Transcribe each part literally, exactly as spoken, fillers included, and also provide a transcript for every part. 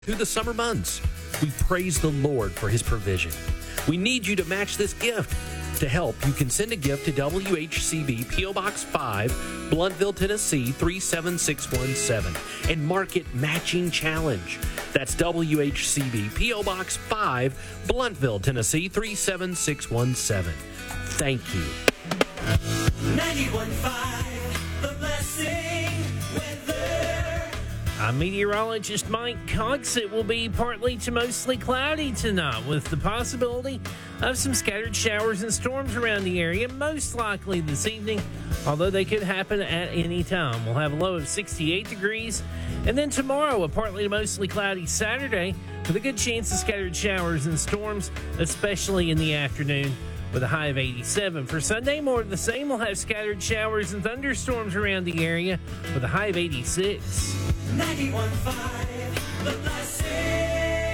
Through the summer months, we praise the Lord for His provision. We need you to match this gift. To help, you can send a gift to W H C B P O Box five, Blountville, Tennessee three seven six one seven, and mark it Matching Challenge. That's W H C B P O Box five, Blountville, Tennessee three seven six one seven. Thank you. ninety-one point five, The Blessing Weather. I'm meteorologist Mike Cox. It will be partly to mostly cloudy tonight with the possibility of some scattered showers and storms around the area, most likely this evening, although they could happen at any time. We'll have a low of sixty-eight degrees. And then tomorrow, a partly to mostly cloudy Saturday with a good chance of scattered showers and storms, especially in the afternoon, with a high of eighty-seven. For Sunday, more of the same. We'll have scattered showers and thunderstorms around the area with a high of eighty-six. ninety-one point five, The Blessing.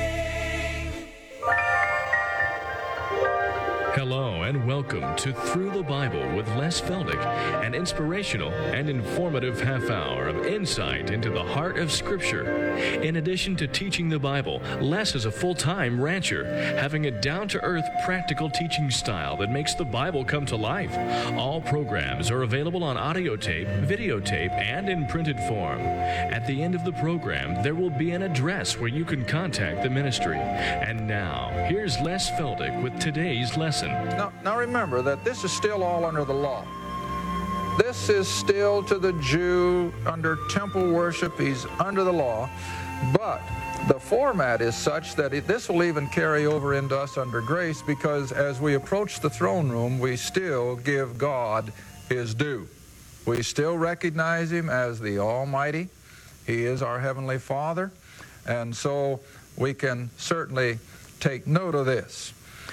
Hello and welcome to Through the Bible with Les Feldick, an inspirational and informative half hour of insight into the heart of Scripture. In addition to teaching the Bible, Les is a full-time rancher, having a down-to-earth practical teaching style that makes the Bible come to life. All programs are available on audio tape, videotape, and in printed form. At the end of the program, there will be an address where you can contact the ministry. And now, here's Les Feldick with today's lesson. Now, now remember that this is still all under the law. This is still to the Jew under temple worship. He's under the law. But the format is such that it, this will even carry over into us under grace, because as we approach the throne room, we still give God His due. We still recognize Him as the Almighty. He is our Heavenly Father. And so we can certainly take note of this.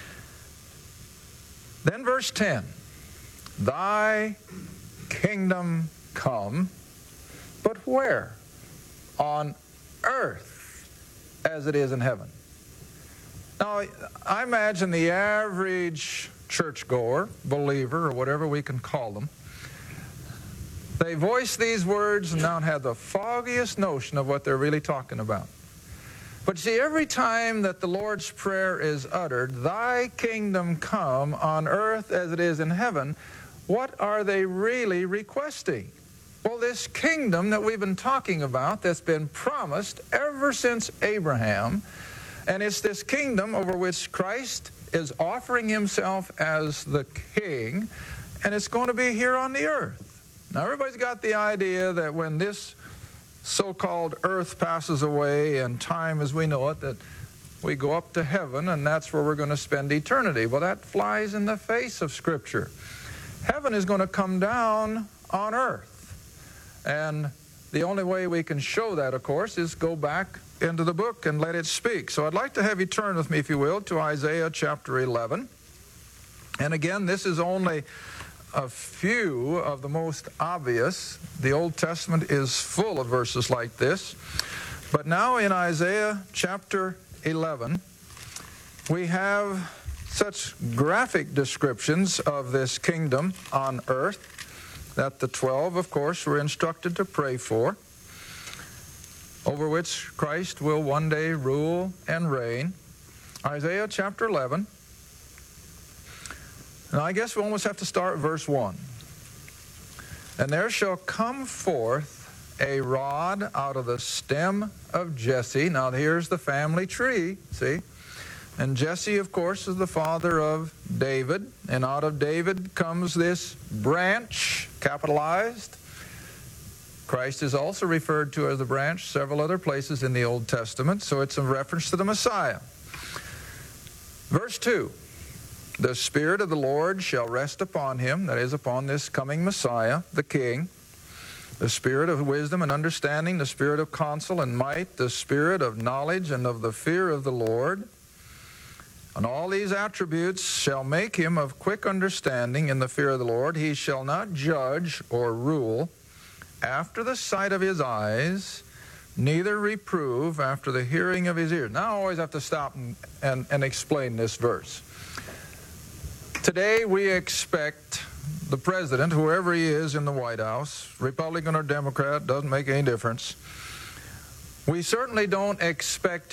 Then verse ten, Thy kingdom come, but where? On earth as it is in heaven. Now, I imagine the average churchgoer, believer, or whatever we can call them, they voice these words and don't have the foggiest notion of what they're really talking about. But see, every time that the Lord's Prayer is uttered, Thy kingdom come on earth as it is in heaven, what are they really requesting? Well, this kingdom that we've been talking about that's been promised ever since Abraham, and it's this kingdom over which Christ is offering Himself as the king, and it's going to be here on the earth. Now, everybody's got the idea that when this so-called earth passes away and time as we know it, that we go up to heaven and that's where we're going to spend eternity. Well, that flies in the face of Scripture. Heaven is going to come down on earth. And the only way we can show that, of course, is go back into the book and let it speak. So I'd like to have you turn with me, if you will, to Isaiah chapter eleven. And again, this is only a few of the most obvious. The Old Testament is full of verses like this. But now in Isaiah chapter eleven, we have such graphic descriptions of this kingdom on earth that the twelve, of course, were instructed to pray for, over which Christ will one day rule and reign. Isaiah chapter eleven. Now, I guess we almost have to start verse one. And there shall come forth a rod out of the stem of Jesse. Now, here's the family tree, see? And Jesse, of course, is the father of David. And out of David comes this branch, capitalized. Christ is also referred to as the branch several other places in the Old Testament, so it's a reference to the Messiah. Verse two. The Spirit of the Lord shall rest upon him, that is, upon this coming Messiah, the King. The Spirit of wisdom and understanding, the Spirit of counsel and might, the Spirit of knowledge and of the fear of the Lord. And all these attributes shall make him of quick understanding in the fear of the Lord. He shall not judge or rule after the sight of his eyes, neither reprove after the hearing of his ears. Now I always have to stop and, and, and explain this verse. Today we expect the president, whoever he is in the White House, Republican or Democrat, doesn't make any difference, We certainly don't expect